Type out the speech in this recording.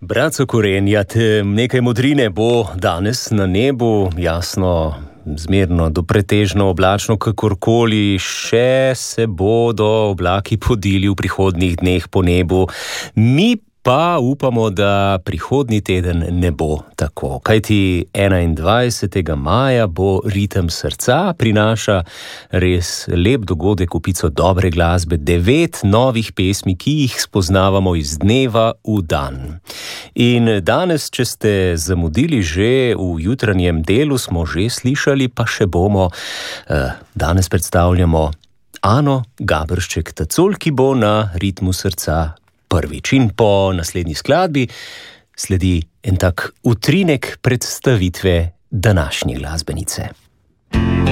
Braco Korenjat, nekaj modrine bo danes na nebu, jasno, zmerno do pretežno oblačno, kakorkoli, še se bodo oblaki podili v prihodnjih dneh po nebu. Mi pa upamo, da prihodnji teden ne bo tako, kajti 21. maja bo Ritem srca, prinaša res lep dogodek, kupico dobre glasbe, 9 novih pesmi, ki jih spoznavamo iz dneva v dan. In danes, če ste zamudili že v jutranjem delu, smo že slišali, pa še bomo, danes predstavljamo Ano Gaberšček-Tacul, ki bo na Ritmu srca prvič. In po naslednji skladbi sledi en tak utrinek predstavitve današnje glasbenice.